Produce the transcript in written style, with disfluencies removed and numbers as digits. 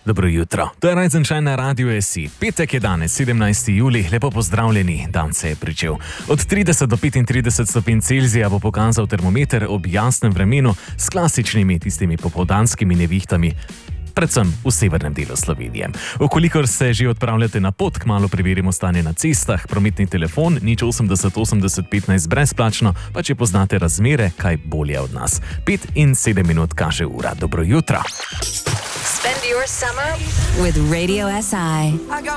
Dobro jutro, to je Rise and Shine na Radiu SI. Petek je danes, 17. julij, lepo pozdravljeni, dan se je pričel. Od 30 do 35 stopinj Celzija bo pokazal termometer ob jasnem vremenu s klasičnimi tistimi popoldanskimi nevihtami, predvsem v severnem delu Slovenije. Okolikor se že odpravljate na pot, kmalu preverimo stanje na cestah, prometni telefon, 080 80 15 brezplačno, pa če poznate razmere, kaj bolje od nas. 5 in 7 minut kaže ura. Dobro jutro. Spend your summer with Radio SI.